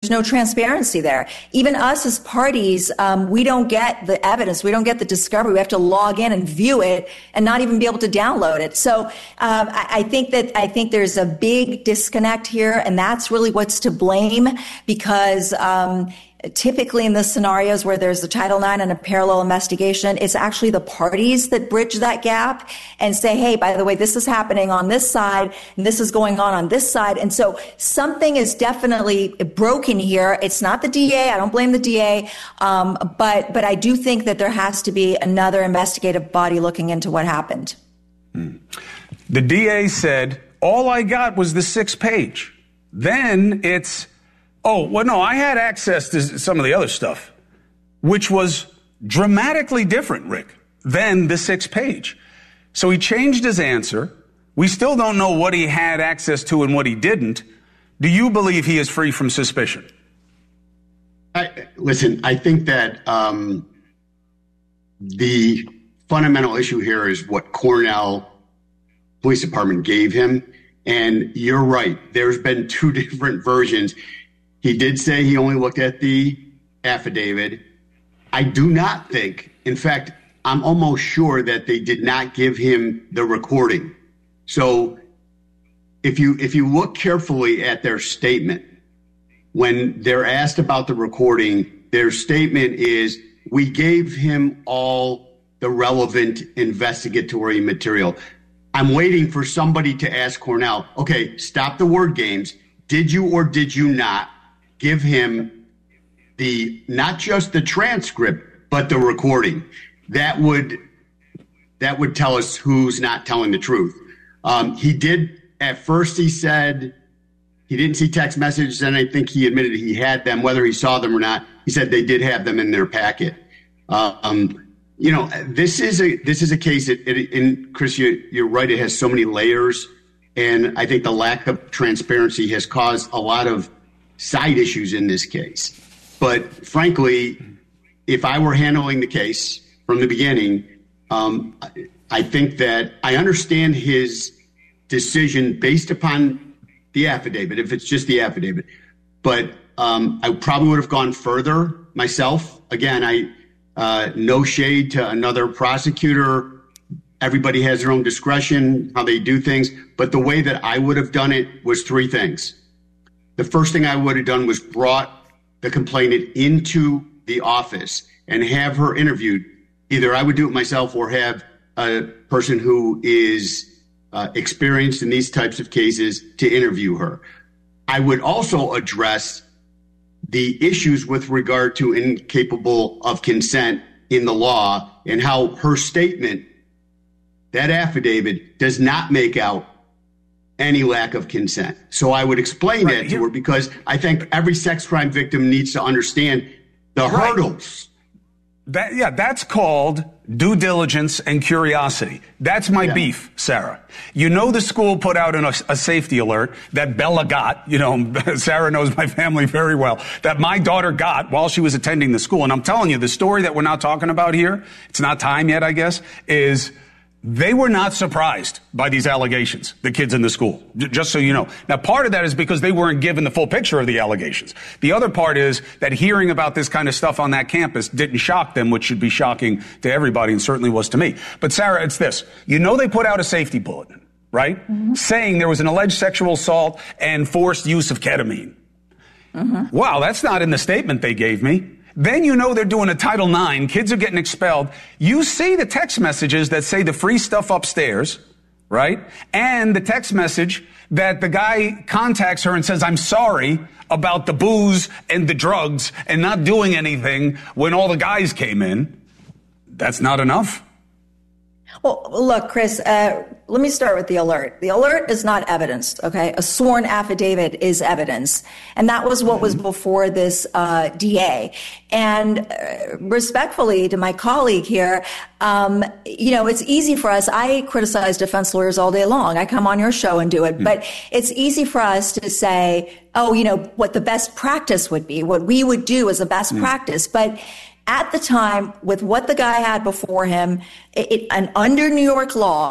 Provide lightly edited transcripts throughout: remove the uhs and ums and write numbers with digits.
there's no transparency there. Even us as parties, we don't get the evidence. We don't get the discovery. We have to log in and view it and not even be able to download it. So I think there's a big disconnect here, and that's really what's to blame, because typically in the scenarios where there's a Title IX and a parallel investigation, it's actually the parties that bridge that gap and say, hey, by the way, this is happening on this side and this is going on this side. And so something is definitely broken here. It's not the DA. I don't blame the DA. But I do think that there has to be another investigative body looking into what happened. The DA said, all I got was the 6th page. Then it's, oh, well, no, I had access to some of the other stuff, which was dramatically different, Rick, than the 6th page. So he changed his answer. We still don't know what he had access to and what he didn't. Do you believe he is free from suspicion? Listen, I think that the fundamental issue here is what Cornell Police Department gave him. And you're right. There's been 2 different versions. He did say he only looked at the affidavit. I do not think, in fact, I'm almost sure that they did not give him the recording. So if you look carefully at their statement, when they're asked about the recording, their statement is, we gave him all the relevant investigatory material. I'm waiting for somebody to ask Cornell, okay, stop the word games. Did you or did you not give him not just the transcript, but the recording? That would tell us who's not telling the truth. He did, at first he said he didn't see text messages, and I think he admitted he had them, whether he saw them or not. He said they did have them in their packet. This is a case and Chris, you're right, it has so many layers, and I think the lack of transparency has caused a lot of side issues in this case. But frankly, if I were handling the case from the beginning, I think that I understand his decision based upon the affidavit, if it's just the affidavit. But I probably would have gone further myself. Again, no shade to another prosecutor. Everybody has their own discretion, how they do things. But the way that I would have done it was 3 things. The first thing I would have done was brought the complainant into the office and have her interviewed. Either I would do it myself or have a person who is experienced in these types of cases to interview her. I would also address the issues with regard to incapable of consent in the law and how her statement, that affidavit, does not make out any lack of consent. So I would explain that to her, because I think every sex crime victim needs to understand the hurdles. That's called due diligence and curiosity. That's my beef, Sarah. You know, the school put out a safety alert that Bella got, Sarah knows my family very well, that my daughter got while she was attending the school. And I'm telling you, the story that we're not talking about here, it's not time yet, I guess, is they were not surprised by these allegations, the kids in the school, just so you know. Now, part of that is because they weren't given the full picture of the allegations. The other part is that hearing about this kind of stuff on that campus didn't shock them, which should be shocking to everybody, and certainly was to me. But Sarah, it's this. They put out a safety bulletin, right? Mm-hmm. Saying there was an alleged sexual assault and forced use of ketamine. Mm-hmm. Wow, that's not in the statement they gave me. Then they're doing a Title IX. Kids are getting expelled. You see the text messages that say the free stuff upstairs, right? And the text message that the guy contacts her and says, I'm sorry about the booze and the drugs and not doing anything when all the guys came in. That's not enough. Well, look, Chris, let me start with the alert. The alert is not evidence, okay? A sworn affidavit is evidence. And that was what was before this DA. And respectfully to my colleague here, it's easy for us. I criticize defense lawyers all day long. I come on your show and do it. But it's easy for us to say, what the best practice would be, what we would do as a best practice. But at the time, with what the guy had before him, and under New York law,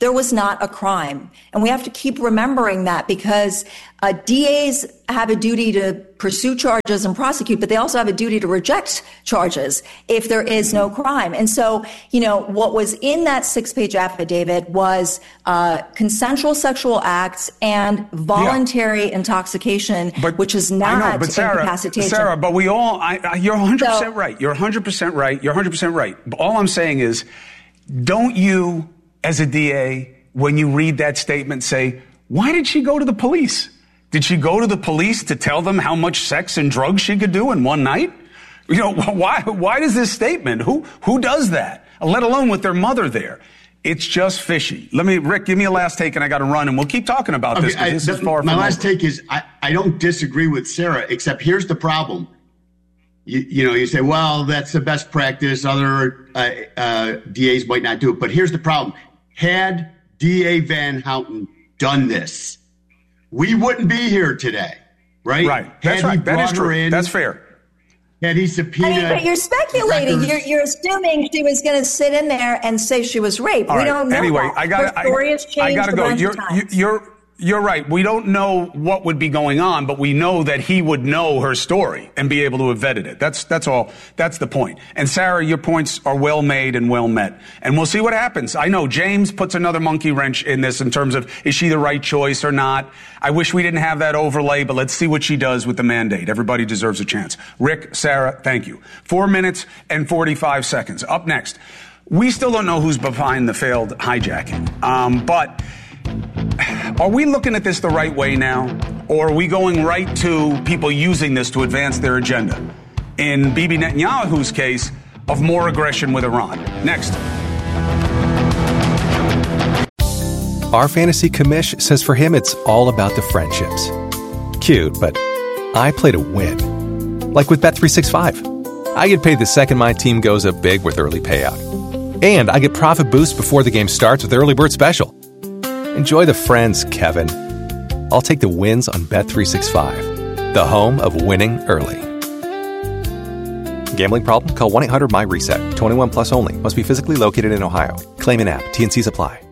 there was not a crime. And we have to keep remembering that, because DAs have a duty to pursue charges and prosecute, but they also have a duty to reject charges if there is no crime. And so, what was in that 6-page affidavit was consensual sexual acts and voluntary intoxication, which is not incapacitation. Sarah, but we all, you're 100% right. You're 100% right. You're 100% right. But all I'm saying is, don't you, as a DA, when you read that statement, say, why did she go to the police? Did she go to the police to tell them how much sex and drugs she could do in one night? Why does this statement? Who does that? Let alone with their mother there. It's just fishy. Rick, give me a last take and I got to run, and we'll keep talking about this. This is far from my last take is I don't disagree with Sarah, except here's the problem. You say, well, that's the best practice. Other DAs might not do it. But here's the problem. Had DA Van Houten done this, we wouldn't be here today, right? Right. That's right. That is true. That's fair. Had he subpoenaed? But you're speculating. You're assuming she was going to sit in there and say she was raped. All we don't know. Anyway, that. I got to go. You're right. We don't know what would be going on, but we know that he would know her story and be able to have vetted it. That's all. That's the point. And Sarah, your points are well made and well met. And we'll see what happens. I know James puts another monkey wrench in this in terms of, is she the right choice or not? I wish we didn't have that overlay, but let's see what she does with the mandate. Everybody deserves a chance. Rick, Sarah, thank you. 4 minutes and 45 seconds. Up next, we still don't know who's behind the failed hijacking. But are we looking at this the right way now? Or are we going right to people using this to advance their agenda? In Bibi Netanyahu's case, of more aggression with Iran. Next. Our fantasy commish says for him it's all about the friendships. Cute, but I play to win. Like with Bet365. I get paid the second my team goes up big with early payout. And I get profit boost before the game starts with Early Bird Special. Enjoy the friends, Kevin. I'll take the wins on Bet365, the home of winning early. Gambling problem? Call 1-800-MY-RESET. 21 plus only. Must be physically located in Ohio. Claim in app. T&Cs apply.